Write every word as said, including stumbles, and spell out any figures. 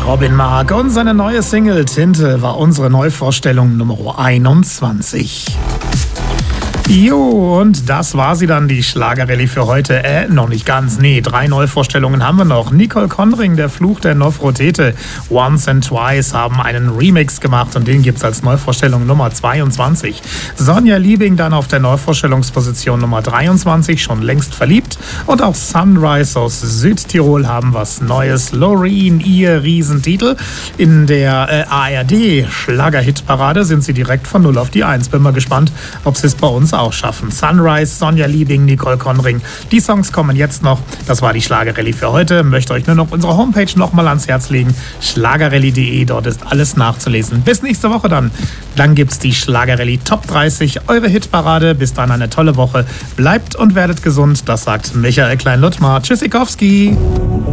Robin Mark und seine neue Single Tinte war unsere Neuvorstellung Nummer einundzwanzig. Jo, und das war sie dann, die Schlagerrallye für heute. Äh, noch nicht ganz. Nee, drei Neuvorstellungen haben wir noch. Nicole Conring, der Fluch der Nofretete. Once and Twice haben einen Remix gemacht und den gibt's als Neuvorstellung Nummer zweiundzwanzig. Sonja Liebing dann auf der Neuvorstellungsposition Nummer dreiundzwanzig, schon längst verliebt. Und auch Sunrise aus Südtirol haben was Neues. Loreen, ihr Riesentitel. In der äh, A R D-Schlager-Hitparade sind sie direkt von null auf die eins. Bin mal gespannt, ob sie es bei uns auch schaffen. Sunrise, Sonja Liebing, Nicole Conring. Die Songs kommen jetzt noch. Das war die Schlagerrallye für heute. Möchte euch nur noch unsere Homepage noch mal ans Herz legen. schlagerrallye punkt de. Dort ist alles nachzulesen. Bis nächste Woche dann. Dann gibt's die Schlagerrallye Top dreißig, eure Hitparade. Bis dann eine tolle Woche. Bleibt und werdet gesund. Das sagt Michael Klein-Luttmar. Tschüssikowski.